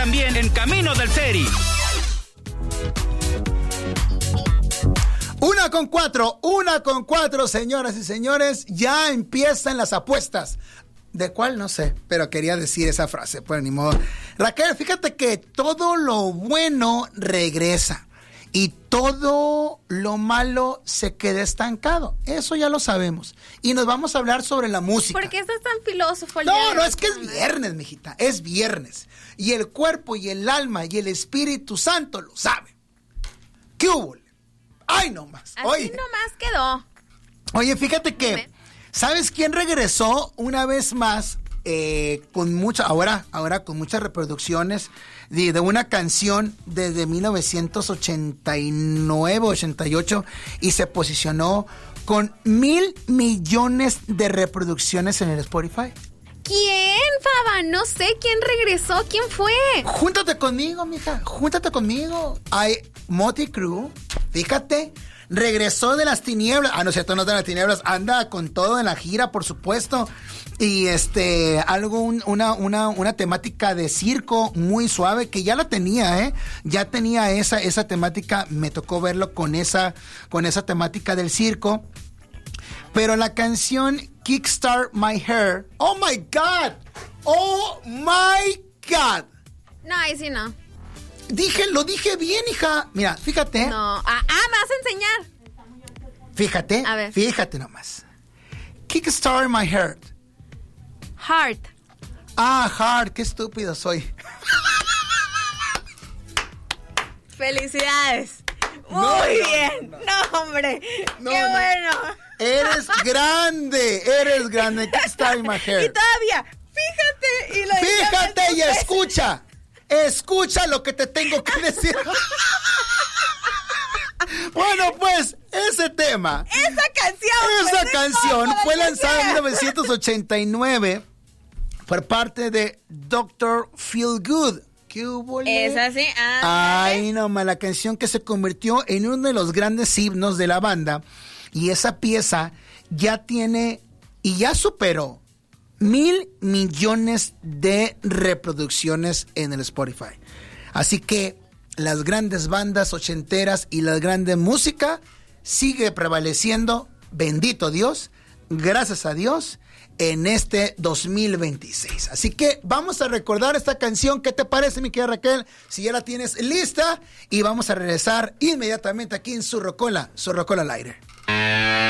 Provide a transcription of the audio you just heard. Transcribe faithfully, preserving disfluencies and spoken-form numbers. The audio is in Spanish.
también en Camino del Seri. Una con cuatro, una con cuatro, señoras y señores, ya empiezan las apuestas. ¿De cuál? No sé, pero quería decir esa frase, pues ni modo. Raquel, fíjate que todo lo bueno regresa y todo lo malo se queda estancado. Eso ya lo sabemos. Y nos vamos a hablar sobre la música. ¿Por qué estás tan filósofo? No, no, es que es viernes, mijita, es viernes. Y el cuerpo y el alma y el Espíritu Santo lo saben. ¿Qué hubo? ¡Ay, no más! Así Oye, nomás quedó. Oye, fíjate que, Dime. ¿sabes quién regresó una vez más eh, con mucha, ahora, ahora con muchas reproducciones de, de una canción desde mil novecientos ochenta y nueve, ochenta y ocho y se posicionó con mil millones de reproducciones en el Spotify? ¿Quién, Faba? No sé quién regresó. ¿Quién fue? Júntate conmigo, mija, júntate conmigo. Hay Motley Crue, fíjate, regresó de las tinieblas. Ah, no es cierto, no de las tinieblas, anda con todo en la gira, por supuesto. Y este, algo, un, una, una, una temática de circo muy suave, que ya la tenía, ¿eh? Ya tenía esa, esa temática, me tocó verlo con esa, con esa temática del circo. Pero la canción Kickstart My Hair, oh my God, oh my God. No, ahí sí no. Dije, lo dije bien, hija. Mira, fíjate. No. Ah, ah, me vas a enseñar. Fíjate. A ver. Fíjate nomás. Kickstart My Heart. Heart. Ah, Heart, qué estúpido soy. Felicidades. Muy No, no, bien. no, No, no. hombre. No, Qué no. bueno. Eres grande, eres grande. Kickstart My Y Heart. todavía, fíjate. Y lo Fíjate y escucha. escucha. Escucha lo que te tengo que decir. Bueno, pues, ese tema. Esa canción. Esa pues, canción es fue como lanzada en la mil novecientos ochenta y nueve por parte de doctor Feelgood. ¿Qué hubo? Es así. Ah, Ay, no, ma, la canción que se convirtió en uno de los grandes himnos de la banda. Y esa pieza ya tiene y ya superó mil millones de reproducciones en el Spotify. Así que las grandes bandas ochenteras y la grande música sigue prevaleciendo, bendito Dios, gracias a Dios, en este dos mil veintiséis. Así que vamos a recordar esta canción. ¿Qué te parece, mi querida Raquel? Si ya la tienes lista, y vamos a regresar inmediatamente aquí en Su Rocola, Su Rocola al aire.